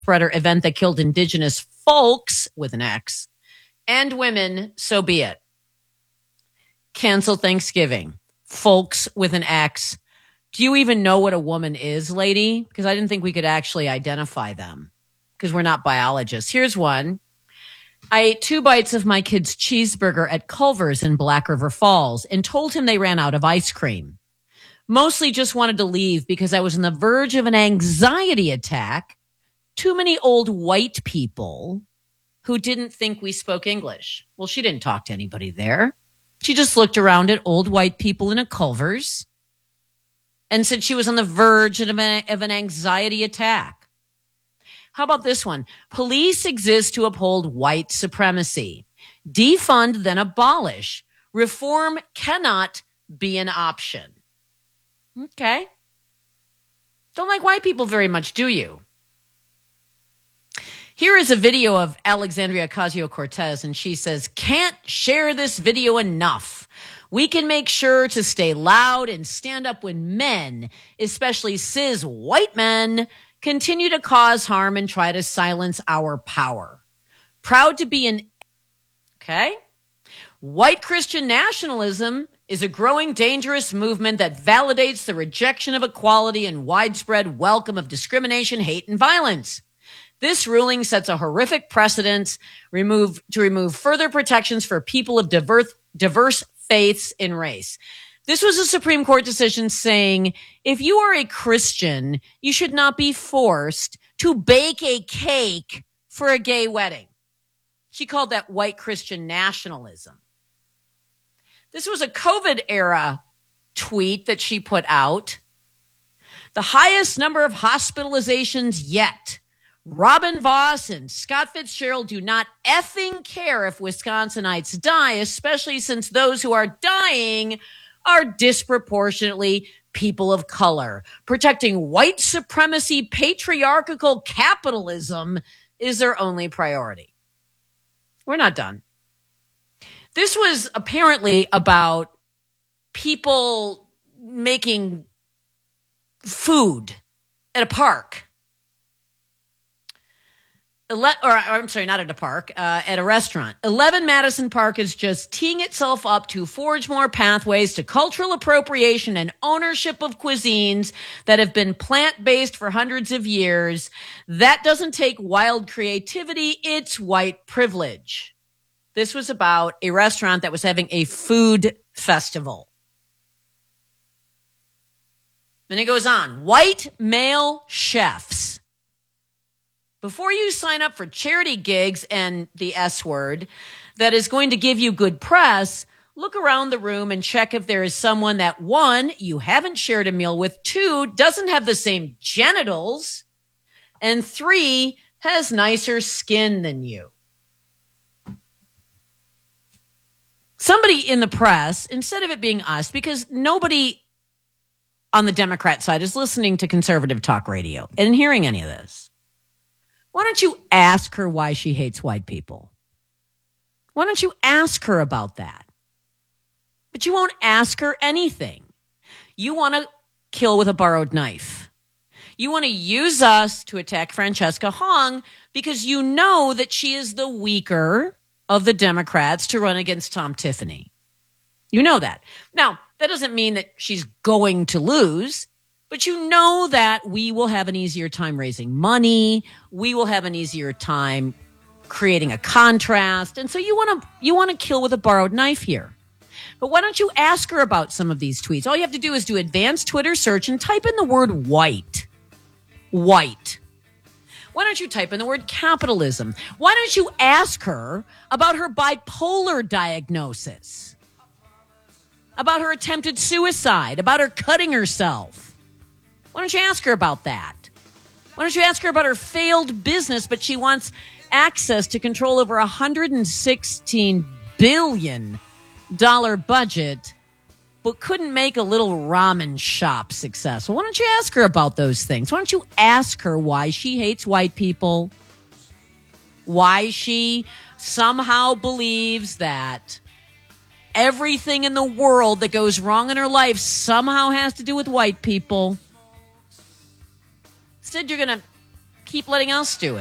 spreader event that killed indigenous folks with an X and women, so be it. Cancel Thanksgiving. Folks with an X. Do you even know what a woman is, lady? Because I didn't think we could actually identify them because we're not biologists. Here's one. I ate 2 bites of my kid's cheeseburger at Culver's in Black River Falls and told him they ran out of ice cream. Mostly just wanted to leave because I was on the verge of an anxiety attack. Too many old white people who didn't think we spoke English. Well, she didn't talk to anybody there. She just looked around at old white people in a Culver's and said she was on the verge of an anxiety attack. How about this one? Police exist to uphold white supremacy. Defund, then abolish. Reform cannot be an option. Okay. Don't like white people very much, do you? Here is a video of Alexandria Ocasio-Cortez, and she says, can't share this video enough. We can make sure to stay loud and stand up when men, especially cis white men, continue to cause harm and try to silence our power. Proud to be an... Okay? White Christian nationalism is a growing dangerous movement that validates the rejection of equality and widespread welcome of discrimination, hate, and violence. This ruling sets a horrific precedent to remove further protections for people of diverse faiths and race. This was a Supreme Court decision saying, if you are a Christian, you should not be forced to bake a cake for a gay wedding. She called that white Christian nationalism. This was a COVID-era tweet that she put out. The highest number of hospitalizations yet. Robin Voss and Scott Fitzgerald do not effing care if Wisconsinites die, especially since those who are dying are disproportionately people of color. Protecting white supremacy, patriarchal capitalism is their only priority. We're not done. This was apparently about people making food at a park. I'm sorry, not at a park, at a restaurant. 11 Madison Park is just teeing itself up to forge more pathways to cultural appropriation and ownership of cuisines that have been plant-based for hundreds of years. That doesn't take wild creativity, it's white privilege. This was about a restaurant that was having a food festival. And it goes on. White male chefs. Before you sign up for charity gigs and the S word that is going to give you good press, look around the room and check if there is someone that, 1, you haven't shared a meal with, 2, doesn't have the same genitals, and 3, has nicer skin than you. Somebody in the press, instead of it being us, because nobody on the Democrat side is listening to conservative talk radio and hearing any of this. Why don't you ask her why she hates white people? Why don't you ask her about that? But you won't ask her anything. You want to kill with a borrowed knife. You want to use us to attack Francesca Hong because you know that she is the weaker of the Democrats to run against Tom Tiffany. You know that. Now, that doesn't mean that she's going to lose. But you know that we will have an easier time raising money. We will have an easier time creating a contrast. And so you want to kill with a borrowed knife here. But why don't you ask her about some of these tweets? All you have to do is do advanced Twitter search and type in the word white. White. Why don't you type in the word capitalism? Why don't you ask her about her bipolar diagnosis? About her attempted suicide? About her cutting herself? Why don't you ask her about that? Why don't you ask her about her failed business, but she wants access to control over a $116 billion budget, but couldn't make a little ramen shop successful? Why don't you ask her about those things? Why don't you ask her why she hates white people? Why she somehow believes that everything in the world that goes wrong in her life somehow has to do with white people? Instead, you're going to keep letting us do it?